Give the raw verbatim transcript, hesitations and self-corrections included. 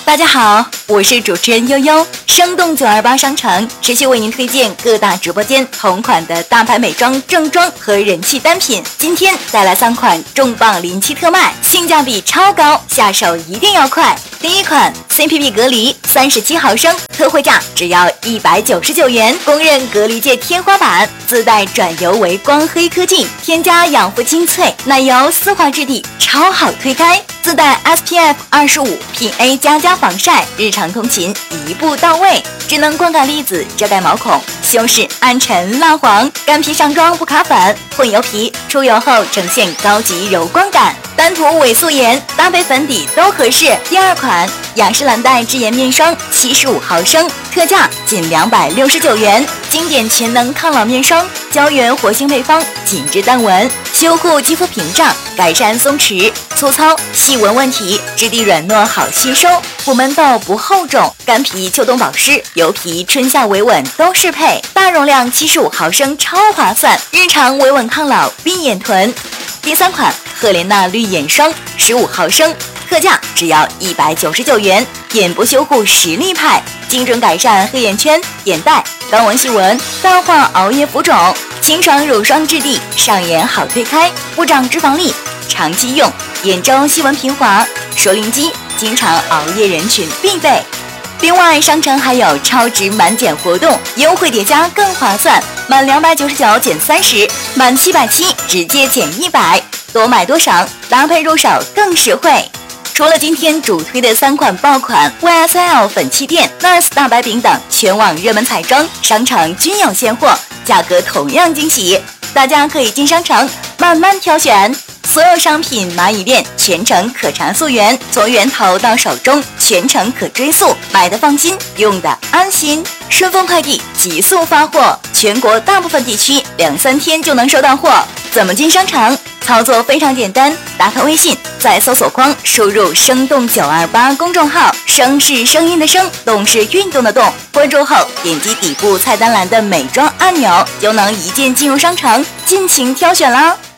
大家好，我是主持人悠悠。生动九二八商城持续为您推荐各大直播间同款的大牌美妆、正装和人气单品。今天带来三款重磅临期特卖，性价比超高，下手一定要快。第一款 C P P 隔离三十七毫升，特惠价只要一百九十九元，公认隔离界天花板，自带转油为光黑科技，添加养肤精粹，奶油丝滑质地，超好推开。自带 S P F 二十五 P A 加加防晒，日常通勤一步到位。智能光感粒子遮盖毛孔，修饰暗沉蜡黄，干皮上妆不卡粉，混油皮出油后呈现高级柔光感。单涂伪素颜搭配粉底都合适。第二款雅诗兰黛智颜面霜七十五毫升，特价仅两百六十九元，经典全能抗老面霜，胶原活性配方，紧致淡纹，修护肌肤屏障，改善松弛、粗糙、细纹问题，质地软糯好吸收，不闷痘不厚肿，干皮秋冬保湿，油皮春夏维稳都适配。大容量七十五毫升超划算，日常维稳抗老闭眼臀。第三款赫莲娜绿眼霜十五毫升，特价只要一百九十九元，眼部修护实力派，精准改善黑眼圈、眼袋、高纹细纹，淡化熬夜浮肿，清爽乳霜质地，上眼好推开，不长脂肪粒，长期用，眼周细纹平滑，熟龄肌，经常熬夜人群必备。另外，商城还有超值满减活动，优惠叠加更划算，满两百九十九减三十，满七百七直接减一百，多买多省，搭配入手更实惠。除了今天主推的三款爆款 Y S L 粉气垫、N A R S 大白饼等全网热门彩妆，商城均有现货，价格同样惊喜，大家可以进商城慢慢挑选。所有商品蚂蚁链全程可查溯源，从源头到手中全程可追溯，买的放心，用的安心。顺丰快递急速发货，全国大部分地区两三天就能收到货。怎么进商城？操作非常简单，打开微信，在搜索框输入生动九二八公众号，声是声音的声，动是运动的动，关注后点击底部菜单栏的美妆按钮，就能一键进入商城，尽情挑选啦。